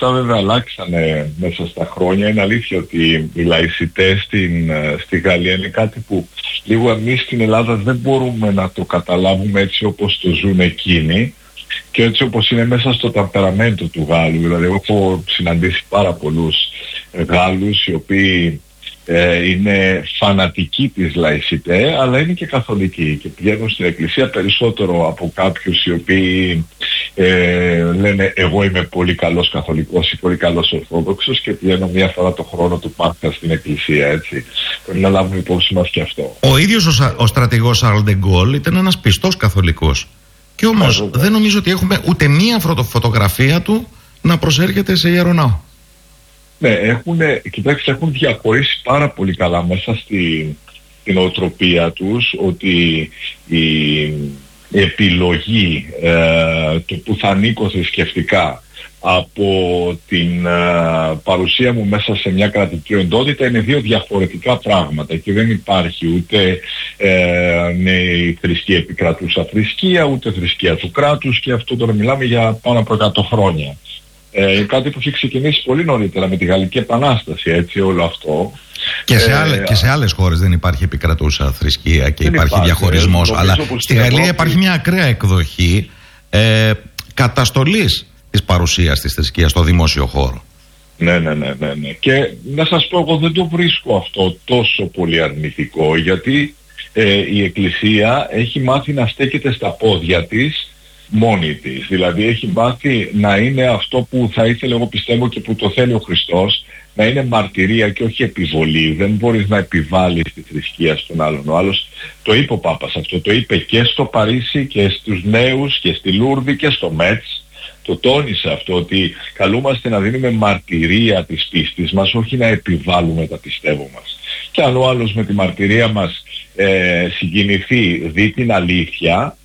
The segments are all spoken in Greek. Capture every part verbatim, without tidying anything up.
αυτά βέβαια αλλάξανε μέσα στα χρόνια. Είναι αλήθεια ότι οι λαϊσιτές στην, στη Γαλλία είναι κάτι που λίγο εμείς στην Ελλάδα δεν μπορούμε να το καταλάβουμε έτσι όπως το ζουν εκείνοι και έτσι όπως είναι μέσα στο ταπεραμέντο του Γάλλου. Δηλαδή έχω συναντήσει πάρα πολλούς Γάλλους οι οποίοι ε, είναι φανατικοί της λαϊσιτέ, αλλά είναι και καθολικοί και πηγαίνουν στην εκκλησία περισσότερο από κάποιους οι οποίοι ε, λένε εγώ είμαι πολύ καλός καθολικός ή πολύ καλός ορθόδοξος και πηγαίνω μία φορά το χρόνο του Πάσχα στην εκκλησία, έτσι. Πρέπει να λάβουμε υπόψη μας και αυτό. Ο ίδιος ο, ο στρατηγός Σαρλ ντε Γκόλ ήταν ένας πιστός καθολικός και όμως yeah, δεν νομίζω ότι έχουμε ούτε μία φωτογραφία του να προσέρχεται σε ιεροναό. Ναι, έχουν, κοιτάξτε, έχουν διαχωρίσει πάρα πολύ καλά μέσα στη, στην οτροπία τους ότι η, η επιλογή ε, του που θα ανήκω θρησκευτικά από την ε, παρουσία μου μέσα σε μια κρατική οντότητα είναι δύο διαφορετικά πράγματα και δεν υπάρχει ούτε ε, ναι, η θρησκεία επικρατούσα θρησκεία, ούτε θρησκεία του κράτους και αυτό τώρα μιλάμε για πάνω από εκατό χρόνια. Ε, κάτι που έχει ξεκινήσει πολύ νωρίτερα με τη Γαλλική Επανάσταση, έτσι, όλο αυτό. Και σε, ε, άλλε, και σε άλλες χώρες δεν υπάρχει επικρατούσα θρησκεία και υπάρχει, υπάρχει διαχωρισμός, ε, αλλά στη Γαλλία Ευρώπη υπάρχει μια ακραία εκδοχή ε, καταστολής της παρουσίας της θρησκείας στο δημόσιο χώρο. Ναι, ναι, ναι, ναι, ναι. Και να σας πω, εγώ δεν το βρίσκω αυτό τόσο πολύ αρνητικό, γιατί ε, η Εκκλησία έχει μάθει να στέκεται στα πόδια της μόνη της. Δηλαδή έχει μάθει να είναι αυτό που θα ήθελε, εγώ πιστεύω, και που το θέλει ο Χριστός, να είναι μαρτυρία και όχι επιβολή. Δεν μπορείς να επιβάλλεις τη θρησκεία στον άλλον. Ο άλλος το είπε ο Πάπας αυτό, το είπε και στο Παρίσι και στους νέους και στη Λούρδη και στο Μέτς. Το τόνισε αυτό, ότι καλούμαστε να δίνουμε μαρτυρία της πίστης μας, όχι να επιβάλλουμε τα πιστεύω μας. Και αν ο άλλος με τη μαρτυρία μας ε, συγκινηθεί, δει την αλήθεια,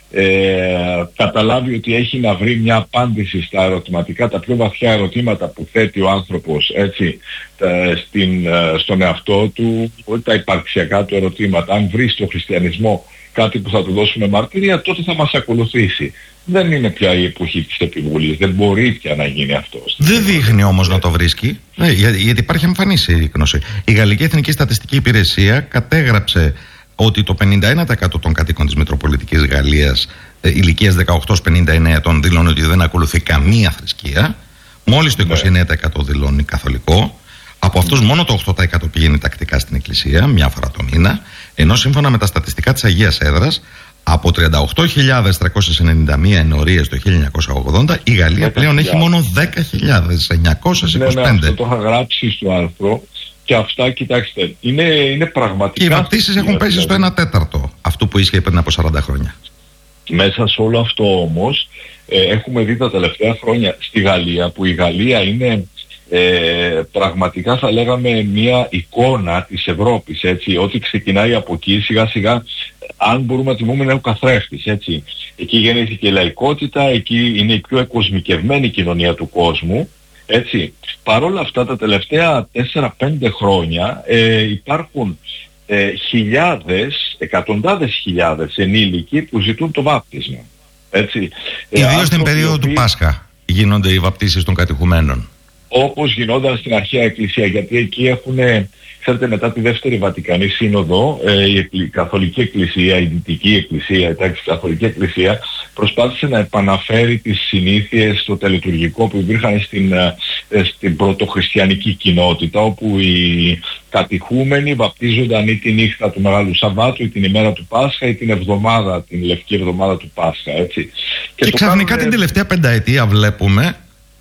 Ε, καταλάβει ότι έχει να βρει μια απάντηση στα ερωτηματικά, τα πιο βαθιά ερωτήματα που θέτει ο άνθρωπος, έτσι, τα, στην, στον εαυτό του, τα υπαρξιακά του ερωτήματα. Αν βρει στο χριστιανισμό κάτι που θα του δώσουμε μαρτυρία, τότε θα μας ακολουθήσει. Δεν είναι πια η εποχή της επιβολής, δεν μπορεί πια να γίνει αυτό. Δεν δείχνει όμως να το βρίσκει, ναι, για, γιατί υπάρχει εμφανής σύγκνωση. Η Γαλλική Εθνική Στατιστική Υπηρεσία κατέγραψε ότι το πενήντα ένα τοις εκατό των κατοίκων της Μητροπολιτικής Γαλλίας ε, ηλικίας δεκαοκτώ έως πενήντα εννέα ετών δηλώνει ότι δεν ακολουθεί καμία θρησκεία. Μόλις το είκοσι εννέα τοις εκατό δηλώνει καθολικό. Από αυτούς μόνο το οκτώ τοις εκατό πηγαίνει τακτικά στην εκκλησία, μια φορά το μήνα. Ενώ σύμφωνα με τα στατιστικά της Αγίας Έδρας, από τριάντα οκτώ χιλιάδες τριακόσιες ενενήντα μία ενορίες το χίλια εννιακόσια ογδόντα, η Γαλλία πλέον έχει μόνο δέκα χιλιάδες εννιακόσιες είκοσι πέντε. Ναι, ναι, αυτό το είχα γράψει στο άρθρο. Και αυτά, κοιτάξτε, είναι, είναι πραγματικά... Και οι βαπτίσεις έχουν πέσει στο ένα τέταρτο αυτού που ίσχυε πριν από σαράντα χρόνια. Μέσα σε όλο αυτό όμως ε, έχουμε δει τα τελευταία χρόνια στη Γαλλία, που η Γαλλία είναι ε, πραγματικά, θα λέγαμε, μια εικόνα της Ευρώπης, έτσι. Ό,τι ξεκινάει από εκεί σιγά σιγά, αν μπορούμε να τιμούμε, είναι ο καθρέφτης, έτσι. Εκεί γεννήθηκε η λαϊκότητα, εκεί είναι η πιο εκοσμικευμένη κοινωνία του κόσμου. Έτσι, παρόλα αυτά τα τελευταία τέσσερα πέντε χρόνια ε, υπάρχουν ε, χιλιάδες, εκατοντάδες χιλιάδες ενήλικοι που ζητούν το βάπτισμα. Έτσι. Ιδίως στην περίοδο του Πάσχα γίνονται οι βαπτίσεις των κατηχουμένων. Όπως γινόταν στην αρχαία Εκκλησία, γιατί εκεί έχουν, ξέρετε, μετά τη Δεύτερη Βατικανή Σύνοδο, ε, η Καθολική Εκκλησία, η Δυτική Εκκλησία, η Καθολική Εκκλησία προσπάθησε να επαναφέρει τις συνήθειες στο τελετουργικό που υπήρχαν στην, ε, στην πρωτοχριστιανική κοινότητα, όπου οι κατηχούμενοι βαπτίζονταν ή τη νύχτα του Μεγάλου Σαββάτου ή την ημέρα του Πάσχα ή την εβδομάδα, την Λευκή Εβδομάδα του Πάσχα, έτσι. Και, και ξαφνικά κάνουν... την τελευταία πενταετία βλέπουμε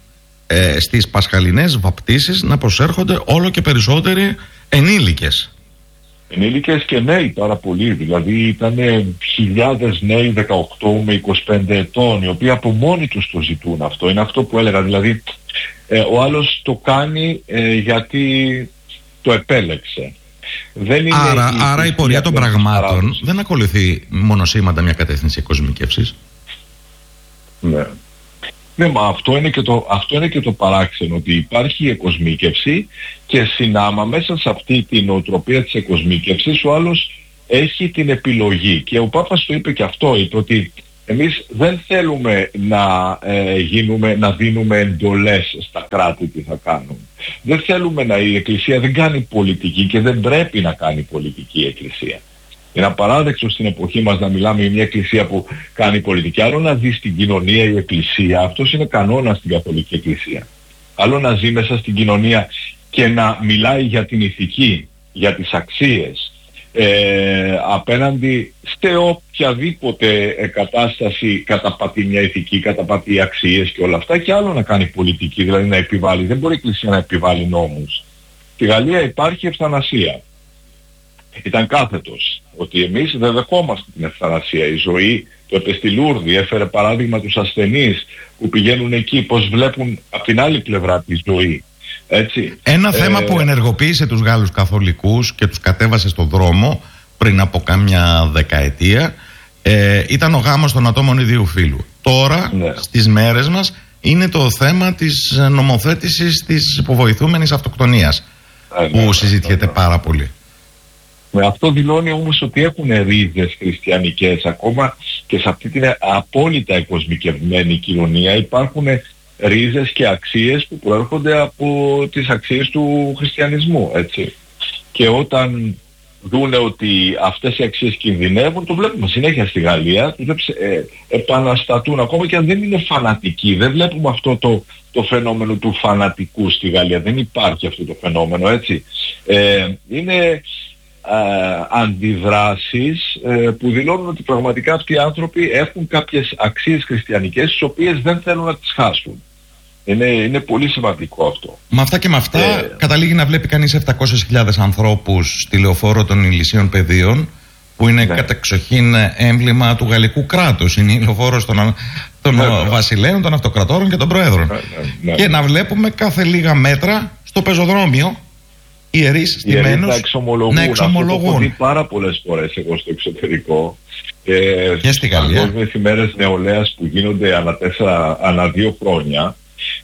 Ε, στις πασχαλινές βαπτίσεις να προσέρχονται όλο και περισσότεροι ενήλικες. Ενήλικες και νέοι πάρα πολύ, δηλαδή ήταν χιλιάδες νέοι δεκαοκτώ με είκοσι πέντε ετών, οι οποίοι από μόνοι τους το ζητούν αυτό. Είναι αυτό που έλεγα, δηλαδή ε, ο άλλος το κάνει ε, γιατί το επέλεξε. Δεν είναι άρα, η, άρα η, η πορεία των πραγμάτων παράδοση. Δεν ακολουθεί μονοσήμαντα μια κατεύθυνση κοσμικεύσης. Ναι. Ναι, μα αυτό είναι, και το, αυτό είναι και το παράξενο, ότι υπάρχει η εκοσμίκευση και συνάμα μέσα σε αυτή την οτροπία της εκοσμίκευσης ο άλλος έχει την επιλογή. Και ο Πάπας το είπε και αυτό, είπε ότι Εμείς δεν θέλουμε να, ε, γίνουμε, να δίνουμε εντολές στα κράτη τι θα κάνουν. Δεν θέλουμε να η Εκκλησία δεν κάνει πολιτική και δεν πρέπει να κάνει πολιτική η Εκκλησία. Είναι απαράδεκτο στην εποχή μας να μιλάμε για μια Εκκλησία που κάνει πολιτική. Άλλο να ζει στην κοινωνία η Εκκλησία, αυτός είναι κανόνας στην Καθολική Εκκλησία. Άλλο να ζει μέσα στην κοινωνία και να μιλάει για την ηθική, για τις αξίες, ε, απέναντι σε οποιαδήποτε κατάσταση καταπατεί μια ηθική, καταπατεί αξίες και όλα αυτά, και άλλο να κάνει πολιτική, δηλαδή να επιβάλλει. Δεν μπορεί η Εκκλησία να επιβάλλει νόμους. Στη Γαλλία υπάρχει ευθανασία. Ήταν κάθετος ότι εμείς δεν δεχόμαστε την ευθανασία. Η ζωή, το Επεστιλούρδι έφερε παράδειγμα τους ασθενείς που πηγαίνουν εκεί, πώς βλέπουν από την άλλη πλευρά τη ζωή. Έτσι. Ένα ε... θέμα που ενεργοποίησε τους Γάλλους καθολικούς και τους κατέβασε στον δρόμο πριν από κάμια δεκαετία ε, ήταν ο γάμος των ατόμων ιδίου φύλου. Τώρα, ναι, στις μέρες μας, είναι το θέμα της νομοθέτησης της υποβοηθούμενης αυτοκτονίας, ε, που ναι, συζητιέται ναι, ναι. πάρα πολύ. Με αυτό δηλώνει όμως ότι έχουν ρίζες χριστιανικές. Ακόμα και σε αυτή την απόλυτα εκοσμικευμένη κοινωνία υπάρχουν ρίζες και αξίες που προέρχονται από τις αξίες του χριστιανισμού, έτσι. Και όταν δούνε ότι αυτές οι αξίες κινδυνεύουν, το βλέπουμε συνέχεια στη Γαλλία, τους ε, επαναστατούν, ακόμα και αν δεν είναι φανατικοί. Δεν βλέπουμε αυτό το, το φαινόμενο του φανατικού στη Γαλλία. Δεν υπάρχει αυτό το φαινόμενο, έτσι. Ε, είναι... Uh, αντιδράσεις uh, που δηλώνουν ότι πραγματικά αυτοί οι άνθρωποι έχουν κάποιες αξίες χριστιανικές τις οποίες δεν θέλουν να τις χάσουν. Είναι, είναι πολύ σημαντικό αυτό. Με αυτά και με αυτά ε, καταλήγει να βλέπει κανείς επτακόσιες χιλιάδες ανθρώπους στη λεωφόρο των Ηλυσίων Πεδίων, που είναι ναι. κατεξοχήν έμβλημα του γαλλικού κράτους. Είναι η λεωφόρος των, των ναι, ναι. βασιλέων, των αυτοκρατόρων και των προέδρων. Ναι, ναι, ναι. Και να βλέπουμε κάθε λίγα μέτρα στο πεζοδρόμιο ιερείς στημένους να εξομολογούν. Να εξομολογούν. Αυτό το έχω δει πάρα πολλές φορές εγώ στο εξωτερικό. Ε, και στη Γαλλία. Παγκόσμιες ημέρες νεολαίας που γίνονται ανά, τέσσερα, ανά δύο χρόνια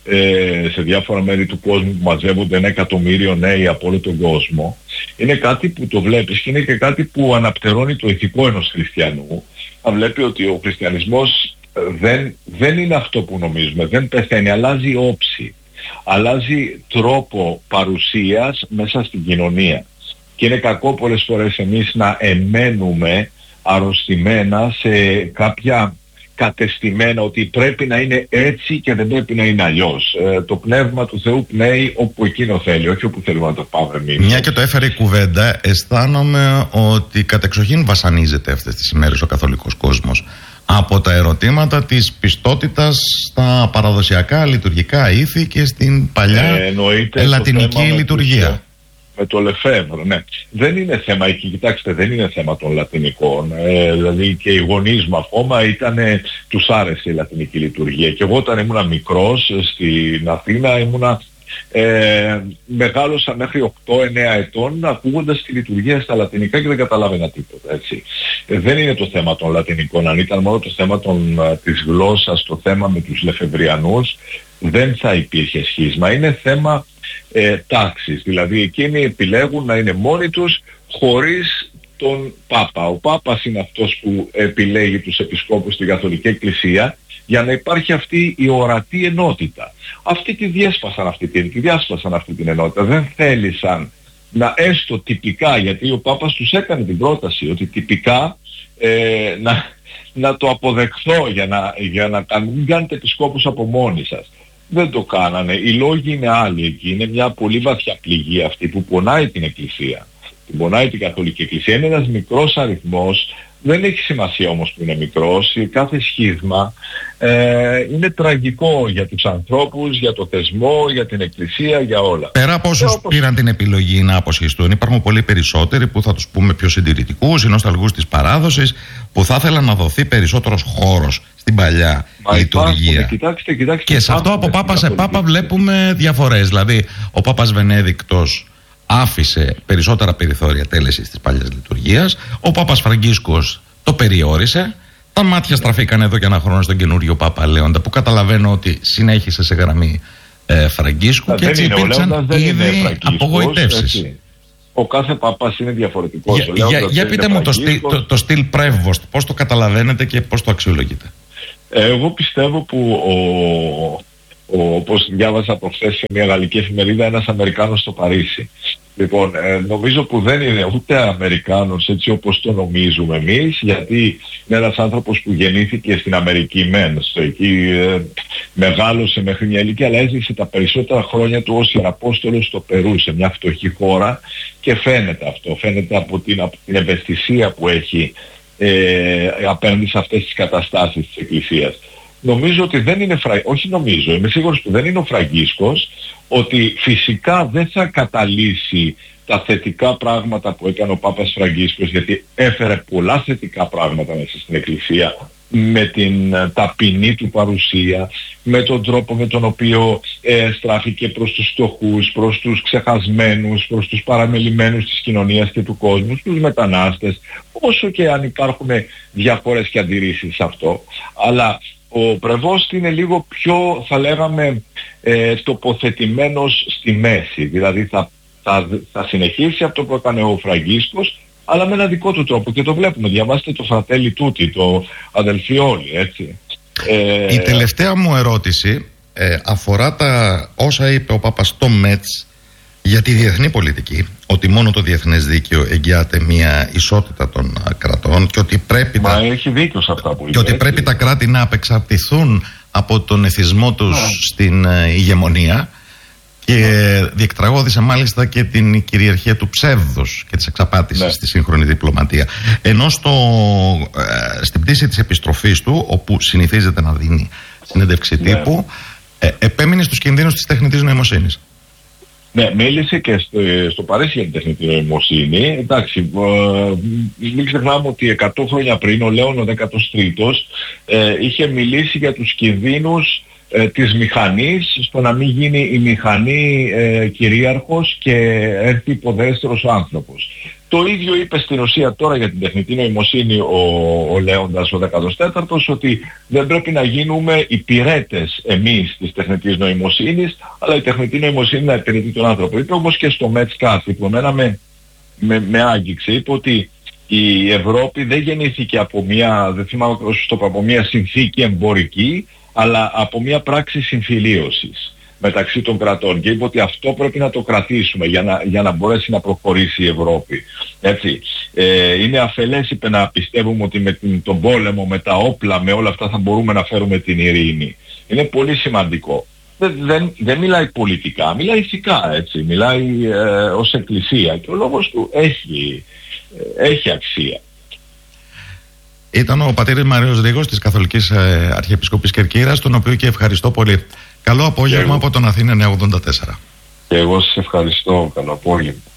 ε, σε διάφορα μέρη του κόσμου, που μαζεύονται ένα εκατομμύριο νέοι από όλο τον κόσμο. Είναι κάτι που το βλέπεις και είναι και κάτι που αναπτερώνει το ηθικό ενός χριστιανού. Θα βλέπει ότι ο χριστιανισμός δεν, δεν είναι αυτό που νομίζουμε, δεν πεθαίνει, αλλάζει όψη. Αλλάζει τρόπο παρουσίας μέσα στην κοινωνία. Και είναι κακό πολλές φορές εμείς να εμένουμε αρρωστημένα σε κάποια κατεστημένα ότι πρέπει να είναι έτσι και δεν πρέπει να είναι αλλιώς. Ε, το πνεύμα του Θεού πνέει όπου εκείνο θέλει, όχι όπου θέλουμε να το πάμε εμείς. Μια και το έφερε η κουβέντα, αισθάνομαι ότι κατεξοχήν βασανίζεται αυτές τις ημέρες ο καθολικός κόσμος από τα ερωτήματα της πιστότητας στα παραδοσιακά λειτουργικά ήθη και στην παλιά ε, λατινική λειτουργία. Με, με το Λεφέβρο, ναι. Δεν είναι θέμα, κοιτάξτε, δεν είναι θέμα των λατινικών. Ε, δηλαδή και οι γονείς μου ακόμα ήτανε, τους άρεσε η λατινική λειτουργία. Και εγώ όταν ήμουνα μικρός στην Αθήνα ήμουνα Ε, μεγάλωσα μέχρι οκτώ εννέα ετών ακούγοντας τη λειτουργία στα λατινικά και δεν καταλάβαινα τίποτα, έτσι. Ε, δεν είναι το θέμα των λατινικών. Αν ήταν μόνο το θέμα των, της γλώσσας, το θέμα με τους Λεφεβριανούς, δεν θα υπήρχε σχίσμα. Είναι θέμα ε, τάξης. Δηλαδή εκείνοι επιλέγουν να είναι μόνοι τους χωρίς τον Πάπα. Ο Πάπας είναι αυτός που επιλέγει τους επισκόπους στην Καθολική Εκκλησία για να υπάρχει αυτή η ορατή ενότητα. Αυτοί τη διέσπασαν αυτή την, τη διάσπασαν αυτή την ενότητα. Δεν θέλησαν να έστω τυπικά, γιατί ο Πάπας τους έκανε την πρόταση ότι τυπικά ε, να, να το αποδεχθώ για να, για να μην κάνετε επισκόπους από μόνοι σας. Δεν το κάνανε. Οι λόγοι είναι άλλοι εκεί. Είναι μια πολύ βαθιά πληγή αυτή που πονάει την Εκκλησία. Την πονάει την Καθολική Εκκλησία. Είναι ένας μικρός αριθμός. Δεν έχει σημασία όμως που είναι μικρός. Κάθε σχίσμα ε, είναι τραγικό για τους ανθρώπους, για το θεσμό, για την Εκκλησία, για όλα. Πέρα από όσους όπως... πήραν την επιλογή να αποσχιστούν, υπάρχουν πολύ περισσότεροι που θα τους πούμε πιο συντηρητικούς ή νοσταλγούς της παράδοσης, που θα ήθελαν να δοθεί περισσότερος χώρος στην παλιά Μα λειτουργία. Υπάρχουν, κοιτάξτε, κοιτάξτε, και σε αυτό από Πάπα σε Πάπα βλέπουμε διαφορές. Δηλαδή ο Πάπας Βενέδικτος άφησε περισσότερα περιθώρια τέλεσης της παλιάς λειτουργίας. Ο Πάπας Φραγκίσκος το περιόρισε. Τα μάτια στραφήκαν εδώ και ένα χρόνο στον καινούριο Πάπα Λέοντα, που καταλαβαίνω ότι συνέχισε σε γραμμή ε, Φραγκίσκου. Α, και έτσι είναι, υπήρξαν ήδη απογοητεύσεις. Έτσι. ο κάθε παπάς είναι διαφορετικός. Για, για, για πείτε μου το στυλ, το, το στυλ Prevost, πώς το καταλαβαίνετε και πώς το αξιολογείτε? Εγώ πιστεύω που ο, ο, όπως διάβασα προχθές σε μια γαλλική εφημερίδα, ένας Αμερικάνος στο Παρίσι. Λοιπόν, ε, νομίζω που δεν είναι ούτε Αμερικάνος έτσι όπως το νομίζουμε εμείς, γιατί είναι ένας άνθρωπος που γεννήθηκε στην Αμερική μεν, στο εκεί ε, μεγάλωσε μέχρι μια ηλικία, αλλά έζησε τα περισσότερα χρόνια του ως ιεραπόστολος στο Περού, σε μια φτωχή χώρα, και φαίνεται αυτό, φαίνεται από την, από την ευαισθησία που έχει ε, απέναντι σε αυτές τις καταστάσεις της Εκκλησίας. Νομίζω ότι δεν είναι, φρα... όχι νομίζω, είμαι σίγουρος που δεν είναι ο Φραγκίσκος, ότι φυσικά δεν θα καταλύσει τα θετικά πράγματα που έκανε ο Πάπας Φραγκίσκος, γιατί έφερε πολλά θετικά πράγματα μέσα στην Εκκλησία, με την ταπεινή του παρουσία, με τον τρόπο με τον οποίο ε, στράφηκε προς τους φτωχούς, προς τους ξεχασμένους, προς τους παραμελημένους της κοινωνίας και του κόσμου, τους μετανάστες, όσο και αν υπάρχουν διαφορές και αντιρρήσεις σε αυτό. Αλλά ο Prevost είναι λίγο πιο, θα λέγαμε, ε, τοποθετημένος στη μέση. Δηλαδή θα, θα, θα συνεχίσει αυτό που έκανε ο Φραγκίσκος, αλλά με ένα δικό του τρόπο. Και το βλέπουμε. Διαβάστε το Fratelli Tutti, το αδελφοί όλοι, έτσι. Ε, Η τελευταία μου ερώτηση ε, αφορά τα όσα είπε ο Πάπας στο Μέτς για τη διεθνή πολιτική, ότι μόνο το διεθνές δίκαιο εγγυάται μια ισότητα των κρατών και ότι πρέπει, Μα τα... έχει δίκιο σε αυτά που είπε, και ότι πρέπει τα κράτη να απεξαρτηθούν από τον εθισμό τους yeah. στην uh, ηγεμονία, και yeah. διεκτραγώδησε μάλιστα και την κυριαρχία του ψεύδους και της εξαπάτησης yeah. στη σύγχρονη διπλωματία. Ενώ στο, ε, στην πτήση της επιστροφής του, όπου συνηθίζεται να δίνει συνέντευξη yeah. τύπου, ε, επέμεινε στους κινδύνους της τεχνητής νοημοσύνης. Ναι, μίλησε και στο, στο Παρίσι για την τεχνητή νοημοσύνη. Εντάξει, ε, μην ξεχνάμε ότι εκατό χρόνια πριν ο Λέων ο δέκατος τρίτος ε, είχε μιλήσει για τους κινδύνους ε, της μηχανής, στο να μην γίνει η μηχανή ε, κυρίαρχος και έρθει υποδέστερος ο άνθρωπος. Το ίδιο είπε στην ουσία τώρα για την τεχνητή νοημοσύνη ο, ο Λέοντας ο δέκατος τέταρτος, ότι δεν πρέπει να γίνουμε υπηρέτες εμείς της τεχνητής νοημοσύνης, αλλά η τεχνητή νοημοσύνη να υπηρετεί τον άνθρωπο. Είπε όμως και στο Μέτς κάτι που εμένα με, με, με άγγιξε. Είπε ότι η Ευρώπη δεν γεννήθηκε από μια, δεν θυμάμαι σωστό, από μια συνθήκη εμπορική, αλλά από μια πράξη συμφιλίωσης μεταξύ των κρατών, και είπε ότι αυτό πρέπει να το κρατήσουμε για να, για να μπορέσει να προχωρήσει η Ευρώπη. Έτσι. Ε, είναι αφελές, είπε, να πιστεύουμε ότι με την, τον πόλεμο, με τα όπλα, με όλα αυτά θα μπορούμε να φέρουμε την ειρήνη. Είναι πολύ σημαντικό. Δεν, δεν, δεν μιλάει πολιτικά, μιλάει ηθικά, έτσι. Μιλάει ε, ως εκκλησία, και ο λόγος του έχει, ε, έχει αξία. Ήταν ο πατήρ Μαριος Ρήγος της Καθολικής ε, Αρχιεπισκοπής Κερκύρας, τον οποίο και ευχαριστώ πολύ. Καλό απόγευμα από τον Αθήνα εννιακόσια ογδόντα τέσσερα. Και εγώ σας ευχαριστώ. Καλό απόγευμα.